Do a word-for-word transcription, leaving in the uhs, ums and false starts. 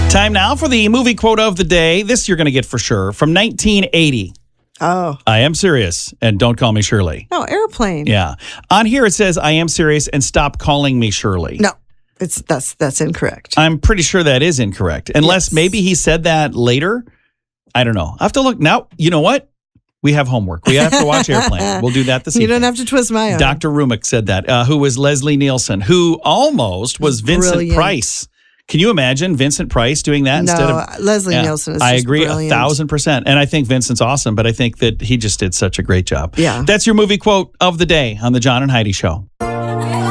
Time now for the movie quote of the day. This you're going to get for sure. From nineteen eighty. Oh. I am serious, and don't call me Shirley. No, Airplane. Yeah. On here it says, I am serious, and stop calling me Shirley. No, it's that's that's incorrect. I'm pretty sure that is incorrect. Unless Yes. maybe he said that later. I don't know. I have to look. Now, you know what? We have homework. We have to watch Airplane. We'll do that this you evening. don't have to twist my arm. Doctor Rumick said that, uh, who was Leslie Nielsen, who almost was Vincent Brilliant. Price. Can you imagine Vincent Price doing that No, instead of Leslie Yeah, Nielsen is I just agree brilliant. a thousand percent. And I think Vincent's awesome, but I think that he just did such a great job. Yeah. That's your movie quote of the day on the John and Heidi Show.